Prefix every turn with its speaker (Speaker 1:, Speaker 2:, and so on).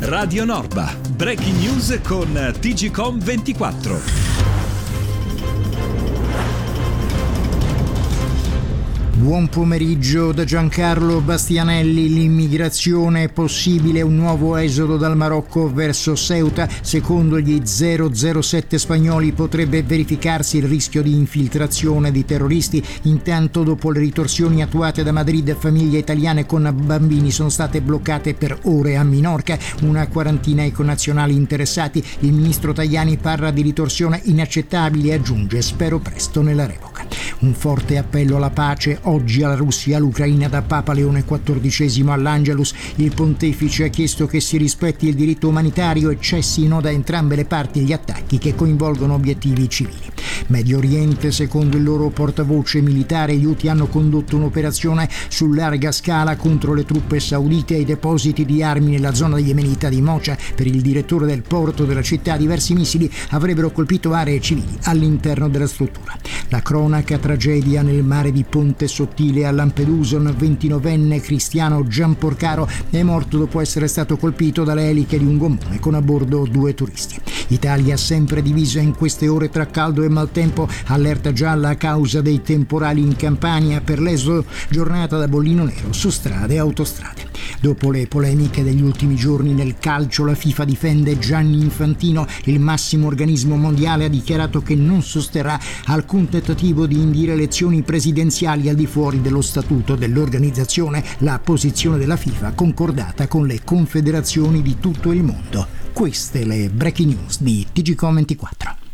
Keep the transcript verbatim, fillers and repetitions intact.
Speaker 1: Radio Norba, breaking news con T G Com ventiquattro.
Speaker 2: Buon pomeriggio da Giancarlo Bastianelli. L'immigrazione è possibile, un nuovo esodo dal Marocco verso Ceuta. Secondo gli zero zero sette spagnoli potrebbe verificarsi il rischio di infiltrazione di terroristi. Intanto, dopo le ritorsioni attuate da Madrid, famiglie italiane con bambini sono state bloccate per ore a Minorca. Una quarantina i connazionali interessati. Il ministro Tajani parla di ritorsione inaccettabile e aggiunge: spero presto nella revoca. Un forte appello alla pace oggi alla Russia e all'Ucraina da Papa Leone quattordicesimo all'Angelus. Il pontefice ha chiesto che si rispetti il diritto umanitario e cessino da entrambe le parti gli attacchi che coinvolgono obiettivi civili. Medio Oriente, secondo il loro portavoce militare, gli Houthi hanno condotto un'operazione su larga scala contro le truppe saudite e i depositi di armi nella zona yemenita di Mocha. Per il direttore del porto della città, diversi missili avrebbero colpito aree civili all'interno della struttura. La cronaca: tragedia nel mare di Ponte Sottile a Lampedusa. Un ventinovenne cristiano Gianporcaro è morto dopo essere stato colpito dalle eliche di un gommone con a bordo due turisti. Italia sempre divisa in queste ore tra caldo e maltempo, allerta gialla a causa dei temporali in Campania. Per l'esodo, giornata da bollino nero su strade e autostrade. Dopo le polemiche degli ultimi giorni nel calcio, la FIFA difende Gianni Infantino. Il massimo organismo mondiale ha dichiarato che non sosterrà alcun tentativo di indire elezioni presidenziali al di fuori dello statuto dell'organizzazione, la posizione della FIFA concordata con le confederazioni di tutto il mondo. Queste le breaking news di T G Com ventiquattro.